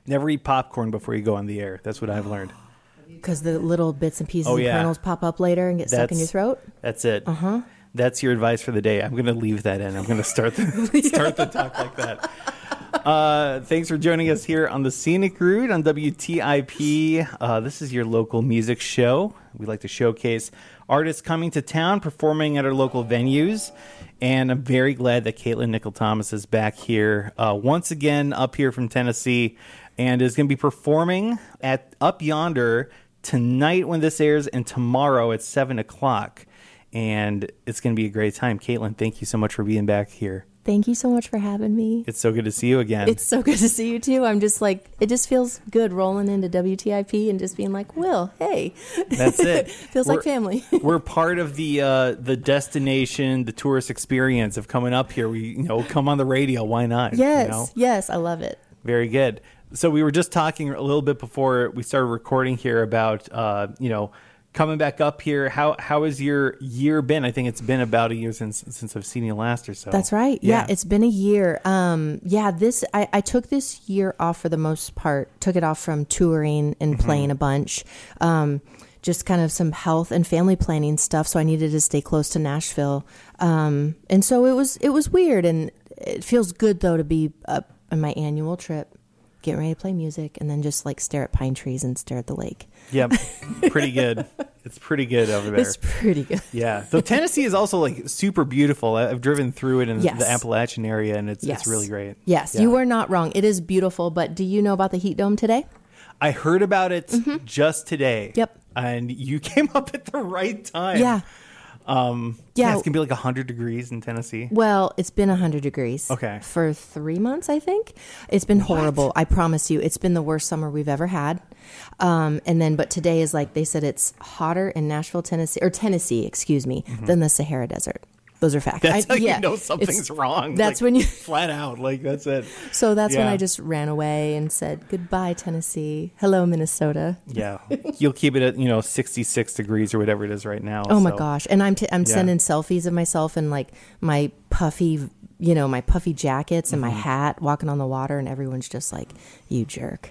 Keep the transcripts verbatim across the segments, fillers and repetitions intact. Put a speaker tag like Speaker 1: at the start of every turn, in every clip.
Speaker 1: Never eat popcorn before you go on the air. That's what I've learned.
Speaker 2: Because the little bits and pieces
Speaker 1: Oh,
Speaker 2: and
Speaker 1: yeah.
Speaker 2: kernels pop up later and get stuck in your throat?
Speaker 1: That's it.
Speaker 2: Uh-huh.
Speaker 1: That's your advice for the day. I'm going to leave that in. I'm going to start the, start the talk like that. Uh, thanks for joining us here on the Scenic Route on W T I P. Uh, this is your local music show. We like to showcase artists coming to town, performing at our local venues. And I'm very glad that Caitlin Nickel-Thomas is back here uh, once again up here from Tennessee and is going to be performing at Up Yonder tonight when this airs and tomorrow at seven o'clock. And it's going to be a great time. Caitlin, thank you so much for being back here.
Speaker 2: Thank you so much for having me.
Speaker 1: It's so good to see you again.
Speaker 2: It's so good to see you too. I'm just like, it just feels good rolling into W T I P and just being like, Will, hey.
Speaker 1: That's it.
Speaker 2: Feels
Speaker 1: we're,
Speaker 2: like family.
Speaker 1: We're part of the uh, the destination, the tourist experience of coming up here. We, you know, come on the radio. Why not?
Speaker 2: Yes,
Speaker 1: you know?
Speaker 2: yes, I love it.
Speaker 1: Very good. So we were just talking a little bit before we started recording here about, uh, you know, coming back up here. How how has your year been? I think it's been about a year since since I've seen you last or so.
Speaker 2: That's right. Yeah, yeah it's been a year. Um, yeah, this I, I took this year off for the most part. Took it off from touring and mm-hmm. playing a bunch. Um, just kind of some health and family planning stuff. So I needed to stay close to Nashville. Um, and so it was it was weird, and it feels good though to be up on my annual trip, getting ready to play music, and then just like stare at pine trees and stare at the lake.
Speaker 1: Yep, pretty good. It's pretty good over there.
Speaker 2: It's pretty good.
Speaker 1: Yeah. So Tennessee is also like super beautiful. I've driven through it in
Speaker 2: yes.
Speaker 1: the Appalachian area, and it's
Speaker 2: yes.
Speaker 1: it's really great.
Speaker 2: Yes, yeah. You were not wrong. It is beautiful. But do you know about the heat dome today?
Speaker 1: I heard about it mm-hmm. just today.
Speaker 2: Yep.
Speaker 1: And you came up at the right time.
Speaker 2: Yeah.
Speaker 1: Um, yeah. yeah, it's going to be like one hundred degrees in Tennessee.
Speaker 2: Well, it's been one hundred degrees.
Speaker 1: Okay.
Speaker 2: For three months, I think. It's been
Speaker 1: What?
Speaker 2: horrible. I promise you. It's been the worst summer we've ever had. Um, and then, but today is like, they said it's hotter in Nashville, Tennessee, or Tennessee, excuse me, mm-hmm. than the Sahara Desert. Those are facts.
Speaker 1: That's
Speaker 2: I,
Speaker 1: how
Speaker 2: yeah,
Speaker 1: you know something's wrong.
Speaker 2: That's
Speaker 1: like,
Speaker 2: when you...
Speaker 1: flat out. Like, that's it.
Speaker 2: So that's
Speaker 1: yeah.
Speaker 2: when I just ran away and said, goodbye, Tennessee. Hello, Minnesota.
Speaker 1: Yeah. You'll keep it at, you know, sixty-six degrees or whatever it is right now.
Speaker 2: Oh,
Speaker 1: so.
Speaker 2: my gosh. And I'm, t- I'm
Speaker 1: yeah.
Speaker 2: sending selfies of myself in, like, my puffy... you know, my puffy jackets and my
Speaker 1: mm-hmm.
Speaker 2: hat walking on the water, and everyone's just like, you jerk.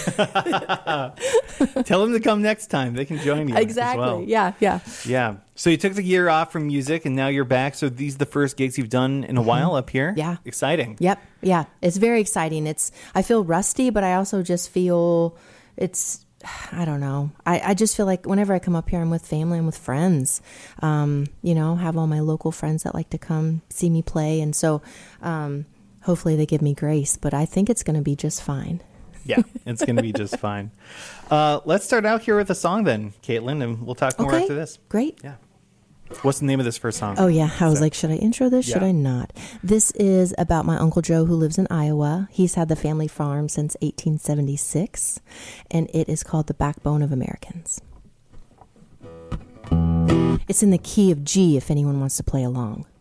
Speaker 1: Tell them to come next time. They can join you.
Speaker 2: Exactly.
Speaker 1: As well.
Speaker 2: Yeah. Yeah.
Speaker 1: Yeah. So you took the year off from music and now you're back. So these are the first gigs you've done in a
Speaker 2: mm-hmm.
Speaker 1: while up here.
Speaker 2: Yeah.
Speaker 1: Exciting.
Speaker 2: Yep. Yeah. It's very exciting. It's, I feel rusty, but I also just feel it's, I don't know. I, I just feel like whenever I come up here, I'm with family, I'm with friends, um, you know, have all my local friends that like to come see me play. And so um, hopefully they give me grace, but I think it's going to be just fine.
Speaker 1: Yeah, it's going to be just fine. Uh, let's start out here with a song then, Caitlin, and we'll talk more
Speaker 2: okay,
Speaker 1: after this.
Speaker 2: Great.
Speaker 1: Yeah. What's the name of this first song?
Speaker 2: Oh, yeah. I was
Speaker 1: so,
Speaker 2: like, should I intro this?
Speaker 1: Yeah.
Speaker 2: Should I not? This is about my Uncle Joe who lives in Iowa. He's had the family farm since eighteen seventy-six, and it is called The Backbone of Americans. It's in the key of G if anyone wants to play along.